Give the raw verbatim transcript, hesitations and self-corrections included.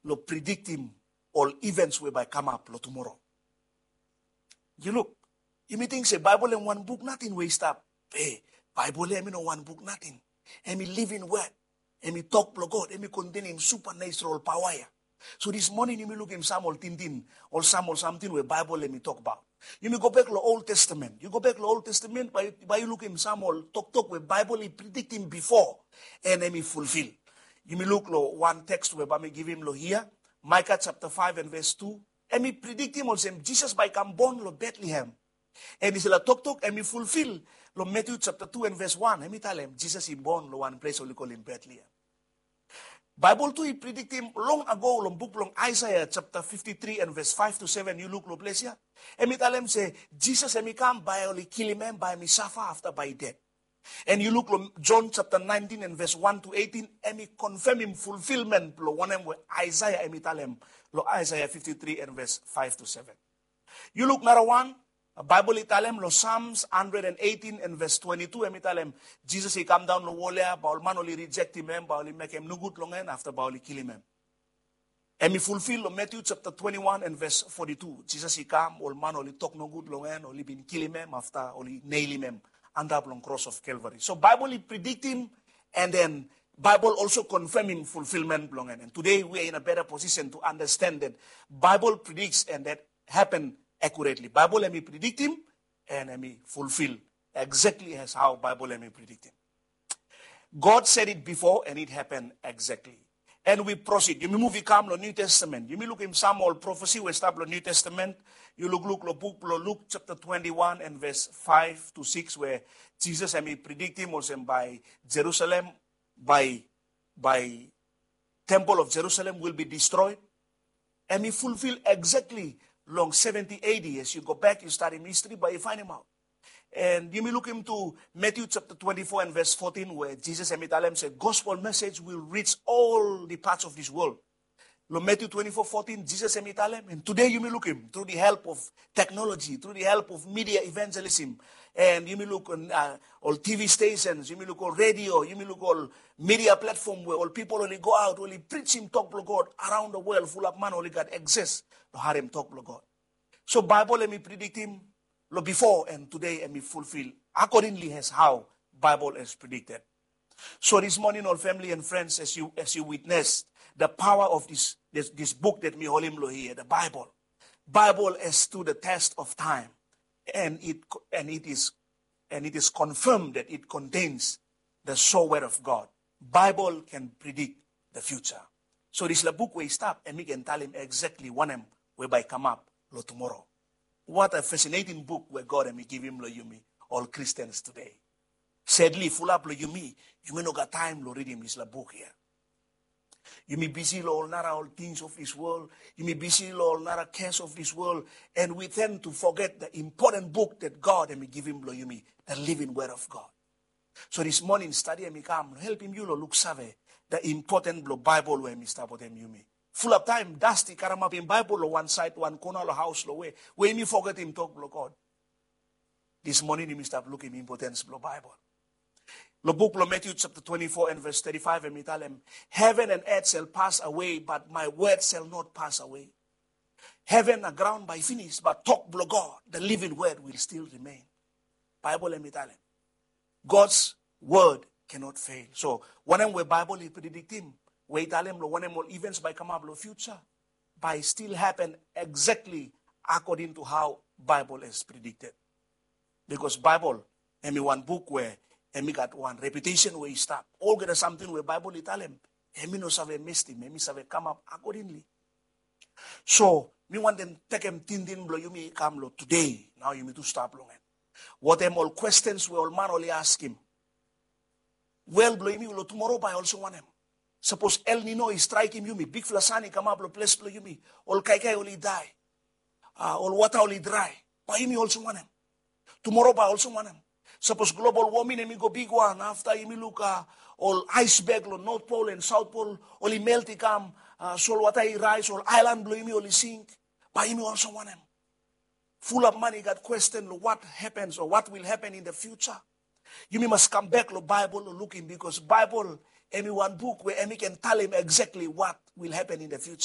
lo predict him all events whereby come up lo tomorrow. You look, you may think say Bible in one book, nothing we stop. Hey, Bible in no one book, nothing. And me live in word. And me talk to God. And me contain him supernatural power. So this morning you may look in Psalm or Tintin or Psalm or something where Bible let me talk about. You may go back to the Old Testament. You go back to the Old Testament by, by you look in Psalm or talk talk where Bible he predict him before and then he fulfill. You may look lo one text where I may give him lo here. Micah chapter five and verse two. And me predict him also Jesus by come born lo Bethlehem. And he said, talk talk, and me fulfill lo Matthew chapter two and verse one. And me tell him, Jesus he born lo one place only call him Bethlehem. Bible too, he predict him long ago, long book long Isaiah chapter fifty-three and verse five to seven. You look lo place here. And me tell him say, Jesus and me come by only kill him and by me suffer after by death. And you look lo John chapter nineteen and verse one to eighteen, and me confirm him fulfillment lo one with Isaiah and me tell him lo Isaiah fifty-three and verse five to seven. You look another one. Bible italem lo Psalms one hundred eighteen and verse twenty-two. And italem Jesus he come down lo wole baul man only reject him and baul make him no good long and after baul kill him. And me fulfill lo Matthew chapter twenty-one and verse forty-two. Jesus he come all man only talk no good long and only been kill him after only nail him and up long cross of Calvary. So Bible he predict him and then Bible also confirm him fulfillment long and today we are in a better position to understand that Bible predicts and that happen accurately. Bible let me predict him and let me fulfill exactly as how Bible let me predict him. God said it before and it happened exactly. And we proceed. You may move come to New Testament. You may look in some old prophecy we establish New Testament. You look look lo book lo Luke chapter twenty-one and verse five to six where Jesus and me predict him also by Jerusalem by by temple of Jerusalem will be destroyed. And he fulfill exactly long seventy A D. As you go back, you study history, but you find him out. And you may look into Matthew chapter twenty-four and verse fourteen, where Jesus and Mitalem said, gospel message will reach all the parts of this world. Lo Matthew twenty-four fourteen, Jesus and Mitalem. And today you may look him through the help of technology, through the help of media evangelism. And you may look on uh, all T V stations, you may look on radio, you may look on media platform where all people only go out, only preach him, talk to God around the world, full of man, only God exists. To have him talk to God. So Bible let me predict him lo before and today and me fulfill accordingly as how Bible is predicted. So this morning, all family and friends, as you as you witnessed the power of this this, this book that me hold him lo here, the Bible. Bible has stood the test of time, and it and it is and it is confirmed that it contains the sure word of God. Bible can predict the future. So this is the book where he stop and we can tell him exactly when him whereby come up lo tomorrow. What a fascinating book where God and me give him lo yumi, all Christians today. Sadly, full up lo yumi, you may not got time lo read him this la book here. You may busy lo all nara all things of this world. You may busy lo all nara cares of this world. And we tend to forget the important book that God and me give him lo yumi, the living word of God. So this morning, study and me come, help him you lo look save the important lo Bible where me start with him you me. Full of time, dusty, karamap in Bible lo one side, one corner lo house lo way. When you forget him talk lo God. This morning you start looking importance lo Bible. Lo book lo Matthew chapter twenty-four and verse thirty-five and me tell him, heaven and earth shall pass away, but my word shall not pass away. Heaven and ground by finish, but talk lo God, the living word will still remain. Bible and me tell him. God's word cannot fail. So when we Bible he predict him. Wait, tell him, one more events by come up, lo future, by still happen exactly according to how Bible is predicted. Because Bible, and me one book where, and me got one reputation where he stop. All get something where Bible he tell him, and me no save missed him, and me save come up accordingly. So, me want them take him tindin blow you me come lo today. Now you me to stop long. What them all questions we all man only ask him. Well, blow me lo tomorrow by also want him. Suppose El Nino is striking you me, big flasani come up, place blow you me, all kai kai only die, uh, all water only dry. By me also want him. Tomorrow by also want him. Suppose global warming and me go big one after you me look uh, all iceberg, lo North Pole and South Pole, only melty come, uh, so water rise, all island blow me only sink. By me also want him. Full of money got question what happens or what will happen in the future. You me must come back to Bible looking because Bible any one book where any can tell him exactly what will happen in the future.